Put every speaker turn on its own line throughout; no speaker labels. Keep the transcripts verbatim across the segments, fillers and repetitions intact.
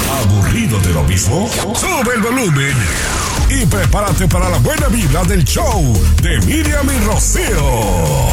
¿Aburrido de lo mismo? Sube el volumen y prepárate para la buena vibra del show de Miriam y Rocío.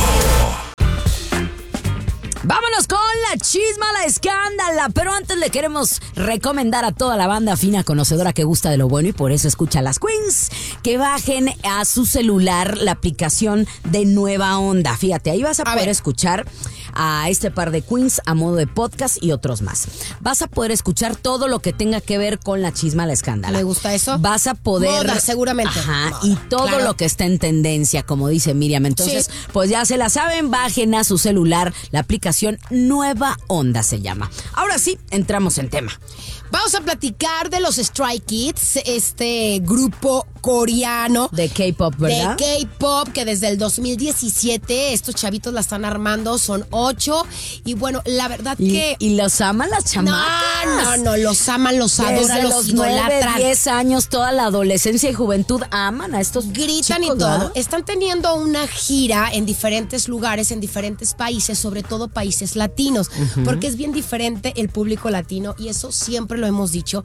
Vámonos con la chisma, la escándala. Pero antes le queremos recomendar a toda la banda fina conocedora que gusta de lo bueno y por eso escucha a las Queens, que bajen a su celular la aplicación de Nueva Onda. Fíjate, ahí vas a, a poder ver. escuchar a este par de Queens a modo de podcast y otros más. Vas a poder escuchar todo lo que tenga que ver con la chisma, la escándala.
¿Me gusta eso?
Vas a poder...
Moda, seguramente.
Ajá,
Moda,
y todo
claro.
lo que está en tendencia, como dice Miriam. Entonces, sí. pues ya se la saben, bajen a su celular la aplicación Nueva Onda se llama. Ahora sí, entramos en tema.
Vamos a platicar de los Stray Kids, este grupo coreano
de K-pop, ¿verdad?
De K-pop, que desde el dos mil diecisiete estos chavitos la están armando, son ocho. Y bueno, la verdad
y,
que...
Y los aman las chamacas.
No, no, no, los aman, los adoran, los, los idolatran.
diez años, toda la adolescencia y juventud aman a estos
Gritan
chicos,
y todo.
¿verdad?
Están teniendo una gira en diferentes lugares, en diferentes países, sobre todo países latinos, uh-huh. porque es bien diferente el público latino y eso siempre lo hemos dicho.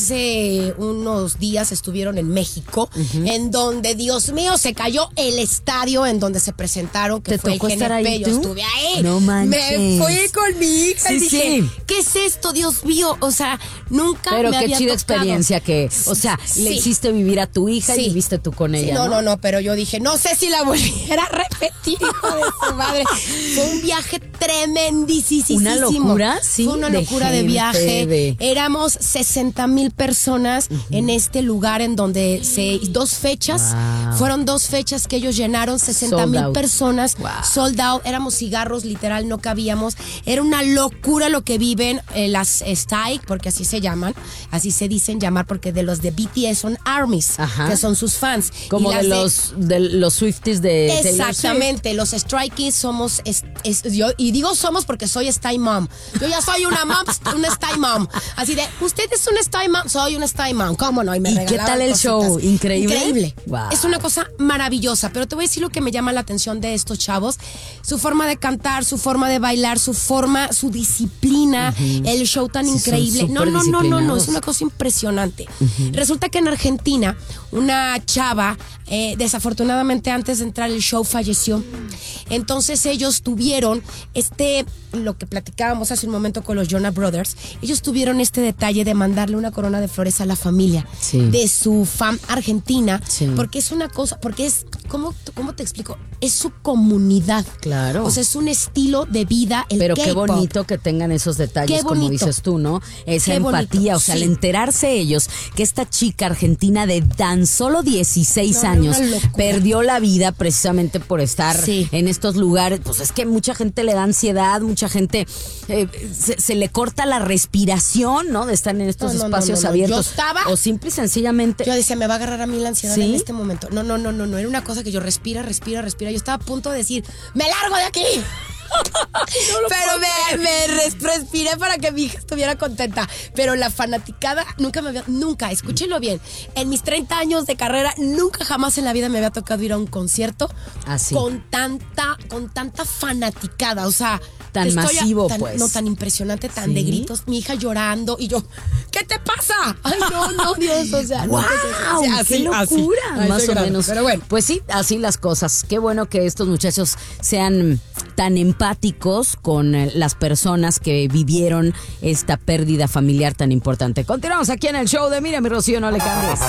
Hace unos días estuvieron en México, uh-huh. en donde, Dios mío, se cayó el estadio en donde se presentaron, que
¿Te
fue
tocó
el G N P.
estar ahí,
Yo
tú?
estuve ahí.
No manches.
Me fui con mi hija
sí,
y dije,
sí.
¿qué es esto, Dios mío? O sea, nunca
pero
me
qué
había
chida
tocado.
experiencia que, o sea,
sí.
le hiciste vivir a tu hija
sí.
y viviste tú con ella,
sí, no,
¿no?
no, no, pero yo dije, no sé si la volviera a repetir, hijo de su madre. Fue un viaje tremendísimo.
¿Una locura? Sí.
Fue una locura de, de viaje. De... Éramos sesenta mil personas uh-huh. en este lugar en donde se... Dos fechas, wow. fueron dos fechas que ellos llenaron, sesenta mil personas, wow. sold out, éramos cigarros, literal, no cabíamos. Era una locura lo que viven eh, las Stay, porque así se llaman, así se dicen llamar, porque de los de B T S son ARMYs, Ajá. que son sus fans.
Como
y
de los de, de los Swifties de
exactamente, los Stray Kids somos, es, es, yo, y digo somos porque soy Stay Mom. Yo ya soy una mom, una Stay Mom. Así de, usted es una Stay Mom, soy una Stay Mom, ¿cómo no? Y me
¿Y qué tal el
cositas.
show? ¿Increíble?
Increíble.
Wow.
Es una cosa maravillosa, pero te voy a decir lo que me llama la atención de estos chavos, su forma de cantar, su forma de bailar, su forma, su disciplina, uh-huh. el show tan sí, increíble. No, no, no, no, no, es una cosa impresionante. Uh-huh. Resulta que en Argentina, una chava, eh, desafortunadamente antes de entrar al show falleció. Entonces ellos tuvieron este, lo que platicábamos hace un momento con los Jonas Brothers, ellos tuvieron este detalle de mandarle una corona de flores a la familia sí. de su fan argentina, sí. porque es una cosa, porque es, ¿cómo, ¿cómo te explico? Es su comunidad.
Claro.
O sea, es un estilo de vida, el
Pero
K-pop.
Qué bonito que tengan esos detalles,
qué
como
bonito.
dices tú, ¿no? Esa
qué
empatía,
bonito.
o sea,
sí.
al enterarse ellos que esta chica argentina de tan solo dieciséis
no,
años
no,
perdió la vida precisamente por estar
sí.
en estos lugares, pues es que mucha gente le da ansiedad, mucha gente eh, se, se le corta la respiración, ¿no? De estar en estos
no, no,
espacios
no, no, no.
abiertos.
Yo estaba,
o simple y sencillamente.
Yo decía, me va a agarrar a mí la ansiedad
¿Sí?
en este momento. No, no, no, no, no. Era una cosa que yo respira, respira, respira. Yo estaba a punto de decir, ¡me largo de aquí! No pero me, me res, respiré para que mi hija estuviera contenta. Pero la fanaticada nunca me había, nunca, escúchenlo bien, en mis treinta años de carrera, nunca jamás en la vida me había tocado ir a un concierto
Así.
con tanta, con tanta fanaticada, o sea,
tan
estoy
masivo,
a, tan,
pues.
No, tan impresionante, tan
¿Sí?
de gritos, mi hija llorando y yo, ¿qué te pasa? Ay, no, no, Dios, o sea,
¡wow!
No,
¡Qué
así,
locura!
Así.
Más
Ay,
o
grande,
menos.
Pero bueno.
Pues sí, así las cosas. Qué bueno que estos muchachos sean tan empáticos con las personas que vivieron esta pérdida familiar tan importante. Continuamos aquí en el show de Miriam y Rocío, no le cambies.